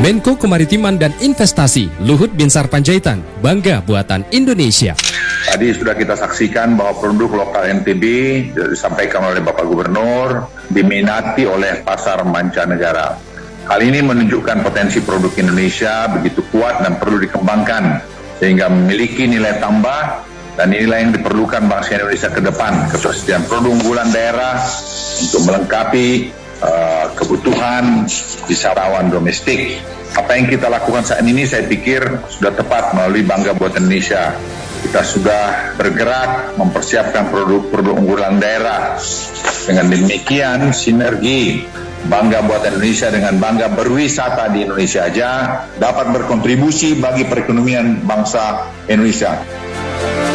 Menko Kemaritiman dan Investasi Luhut Binsar Panjaitan, bangga buatan Indonesia. Tadi sudah kita saksikan bahwa produk lokal NTB disampaikan oleh Bapak Gubernur diminati oleh pasar mancanegara. Hal ini menunjukkan potensi produk Indonesia begitu kuat dan perlu dikembangkan sehingga memiliki nilai tambah, dan inilah yang diperlukan bangsa Indonesia ke depan, ketersediaan produk unggulan daerah untuk melengkapi kebutuhan wisatawan domestik. Apa yang kita lakukan saat ini saya pikir sudah tepat melalui Bangga Buatan Indonesia. Kita sudah bergerak mempersiapkan produk-produk unggulan daerah. Dengan demikian sinergi Bangga Buatan Indonesia dengan bangga berwisata di Indonesia aja dapat berkontribusi bagi perekonomian bangsa Indonesia.